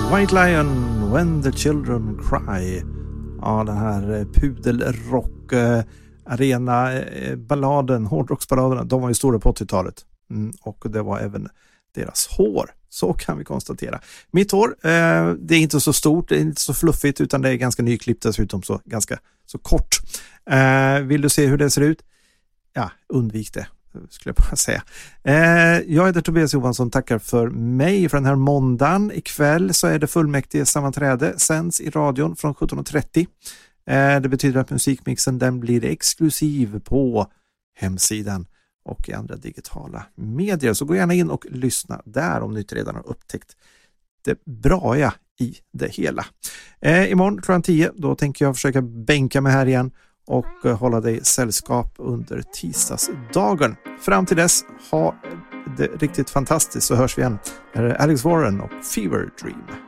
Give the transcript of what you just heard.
White Lion, When the Children Cry. Ja, den här pudelrock arena balladen, hårdrocksballaderna, de var ju stora på 80-talet. Och det var även deras hår. Så kan vi konstatera. Mitt hår, det är inte så stort, det är inte så fluffigt, utan det är ganska nyklippt dessutom, så ganska så kort. Vill du se hur det ser ut? Ja, undvik det, skulle jag bara säga. Jag heter Tobias Johansson, tackar för mig för den här måndagen. Ikväll så är det fullmäktige sammanträde, sänds i radion från 17.30. Det betyder att musikmixen den blir exklusiv på hemsidan och i andra digitala medier. Så gå gärna in och lyssna där om ni inte redan har upptäckt det braiga i det hela. Imorgon klockan 10, då tänker jag försöka bänka mig här igen och hålla dig sällskap under tisdagsdagen. Fram till dess, ha det riktigt fantastiskt, så hörs vi igen. Här är Alex Warren och Fever Dream.